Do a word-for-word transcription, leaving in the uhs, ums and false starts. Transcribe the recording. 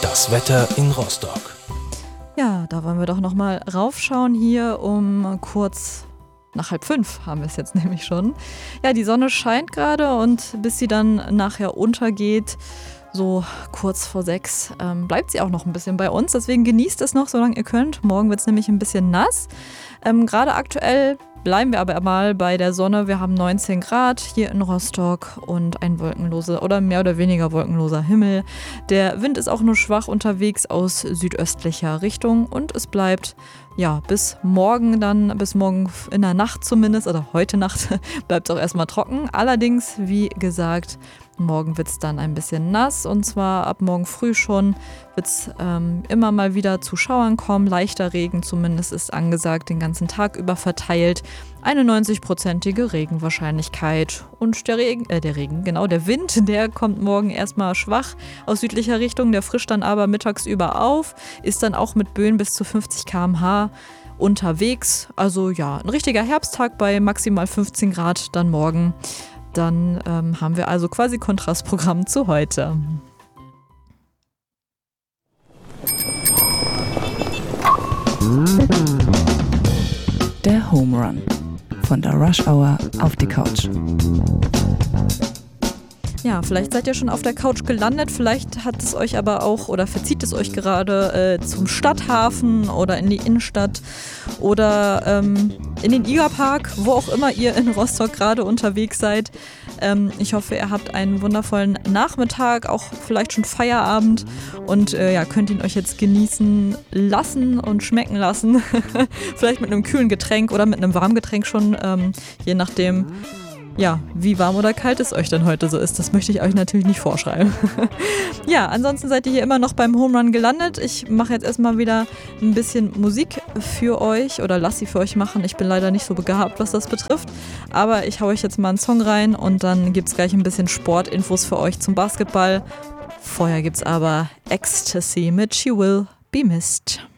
Das Wetter in Rostock. Ja, da wollen wir doch nochmal raufschauen hier um kurz nach halb fünf haben wir es jetzt nämlich schon. Ja, die Sonne scheint gerade und bis sie dann nachher untergeht, so kurz vor sechs, ähm, bleibt sie auch noch ein bisschen bei uns. Deswegen genießt es noch, solange ihr könnt. Morgen wird es nämlich ein bisschen nass. Ähm, gerade aktuell bleiben wir aber mal bei der Sonne. Wir haben neunzehn Grad hier in Rostock und ein wolkenloser oder mehr oder weniger wolkenloser Himmel. Der Wind ist auch nur schwach unterwegs aus südöstlicher Richtung und es bleibt ja bis morgen dann, bis morgen in der Nacht zumindest, oder heute Nacht bleibt es auch erstmal trocken. Allerdings, wie gesagt, morgen wird es dann ein bisschen nass und zwar ab morgen früh schon wird es ähm, immer mal wieder zu Schauern kommen. Leichter Regen zumindest ist angesagt, den ganzen Tag über verteilt. Eine neunzig-prozentige Regenwahrscheinlichkeit. Und der Regen, äh der Regen, genau, der Wind, der kommt morgen erstmal schwach aus südlicher Richtung. Der frischt dann aber mittagsüber auf, ist dann auch mit Böen bis zu fünfzig Kilometer pro Stunde unterwegs. Also ja, ein richtiger Herbsttag bei maximal fünfzehn Grad dann morgen. Dann ähm, haben wir also quasi Kontrastprogramm zu heute. Der Home Run. Von der Rush Hour auf die Couch. Ja, vielleicht seid ihr schon auf der Couch gelandet, vielleicht hat es euch aber auch oder verzieht es euch gerade äh, zum Stadthafen oder in die Innenstadt oder ähm, in den Igerpark, wo auch immer ihr in Rostock gerade unterwegs seid. Ähm, ich hoffe, ihr habt einen wundervollen Nachmittag, auch vielleicht schon Feierabend und äh, ja, könnt ihn euch jetzt genießen lassen und schmecken lassen. Vielleicht mit einem kühlen Getränk oder mit einem warmen Getränk schon, ähm, je nachdem. Ja, wie warm oder kalt es euch denn heute so ist, das möchte ich euch natürlich nicht vorschreiben. Ja, ansonsten seid ihr hier immer noch beim Home Run gelandet. Ich mache jetzt erstmal wieder ein bisschen Musik für euch oder lasse sie für euch machen. Ich bin leider nicht so begabt, was das betrifft. Aber ich hau euch jetzt mal einen Song rein und dann gibt es gleich ein bisschen Sportinfos für euch zum Basketball. Vorher gibt es aber Ecstasy mit She Will Be Missed.